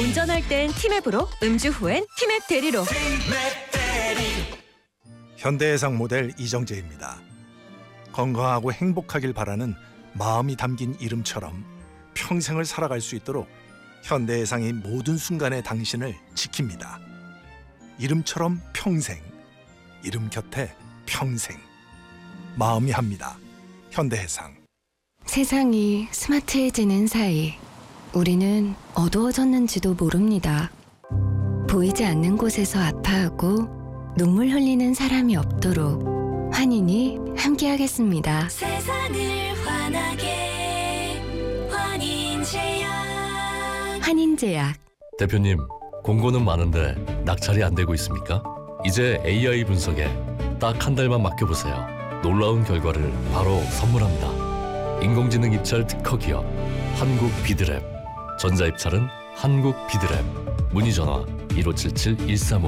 운전할 땐 티맵으로, 음주 후엔 티맵 대리로. 현대해상 모델 이정재입니다. 건강하고 행복하길 바라는 마음이 담긴 이름처럼 평생을 살아갈 수 있도록 현대해상이 모든 순간의 당신을 지킵니다. 이름처럼 평생, 이름 곁에 평생. 마음이 합니다. 현대해상. 세상이 스마트해지는 사이 우리는 어두워졌는지도 모릅니다. 보이지 않는 곳에서 아파하고 눈물 흘리는 사람이 없도록 환인이 함께하겠습니다. 세상을 환하게 환인제약. 환인제약. 대표님, 공고는 많은데 낙찰이 안 되고 있습니까? 이제 AI 분석에 딱 한 달만 맡겨보세요. 놀라운 결과를 바로 선물합니다. 인공지능 입찰 특허 기업 한국 비드랩. 전자 입찰은 한국 비드랩. 문의 전화 1577-1355